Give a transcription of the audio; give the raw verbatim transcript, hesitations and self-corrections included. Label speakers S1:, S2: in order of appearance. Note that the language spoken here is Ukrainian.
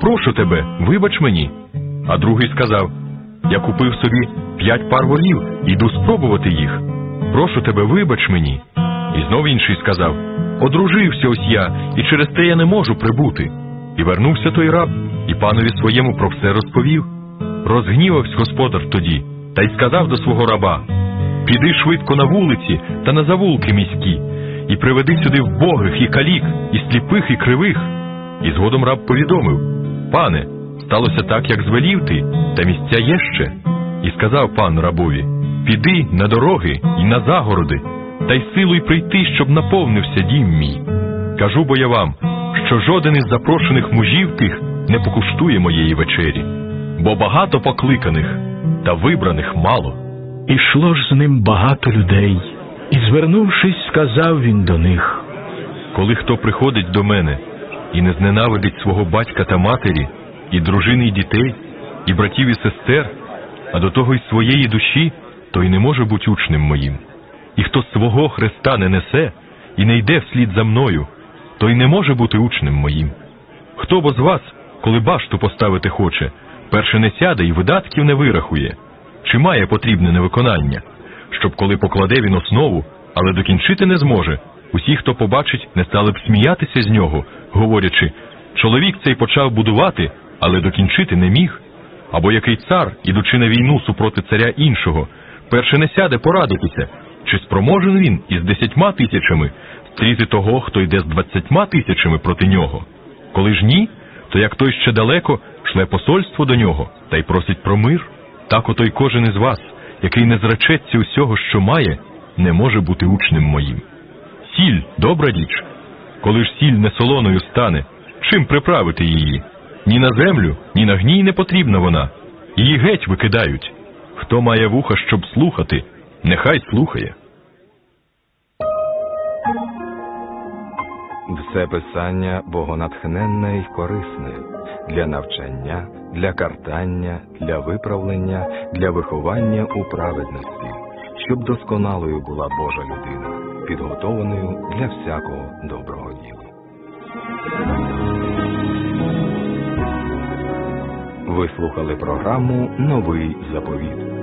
S1: прошу тебе, вибач мені. А другий сказав: я купив собі п'ять пар волів, іду спробувати їх. Прошу тебе, вибач мені. І знов інший сказав: одружився ось я, і через те я не можу прибути. І вернувся той раб, і панові своєму про все розповів. Розгнівався господар тоді, та й сказав до свого раба: піди швидко на вулиці та на завулки міські, і приведи сюди вбогих, і калік, і сліпих, і кривих. І згодом раб повідомив: пане, сталося так, як звелів ти, та місця є ще. І сказав пан рабові: піди на дороги і на загороди, та й силуй прийти, щоб наповнився дім мій. Кажу бо я вам, що жоден із запрошених мужів тих не покуштує моєї вечері, бо багато покликаних, та вибраних мало.
S2: Ішло ж з ним багато людей, і, звернувшись, сказав він до них:
S1: коли хто приходить до мене і не зненавидить свого батька та матері, і дружини, і дітей, і братів, і сестер, а до того й своєї душі, то й не може бути учнем моїм. І хто свого Христа не несе і не йде вслід за мною, то й не може бути учнем моїм. Хто бо з вас, коли башту поставити хоче, перше не сяде і видатків не вирахує, чи має потрібне невиконання, щоб коли покладе він основу, але докінчити не зможе, усі, хто побачить, не стали б сміятися з нього, говорячи: чоловік цей почав будувати, але докінчити не міг. Або який цар, ідучи на війну супроти царя іншого, перше не сяде порадитися, чи спроможен він із десятьма тисячами стріти того, хто йде з двадцятьма тисячами проти нього. Коли ж ні, то як той ще далеко, шле посольство до нього, та й просить про мир. Так ото й кожен із вас, який не зречеться усього, що має, не може бути учнем моїм. Сіль – добра річ. Коли ж сіль не солоною стане, чим приправити її? Ні на землю, ні на гній не потрібна вона. Її геть викидають. Хто має вуха, щоб слухати, нехай слухає.
S3: Все писання богонатхненне й корисне для навчання, для картання, для виправлення, для виховання у праведності, щоб досконалою була Божа людина, підготованою для всякого доброго діла. Ви слухали програму «Новий заповіт».